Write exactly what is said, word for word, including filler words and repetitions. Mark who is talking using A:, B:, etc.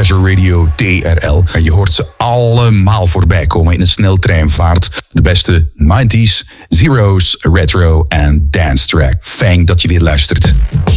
A: Pleasure Radio T R L. En je hoort ze allemaal voorbij komen in een sneltreinvaart. De beste nineties, zeros, retro en dance track. Fijn dat je weer luistert.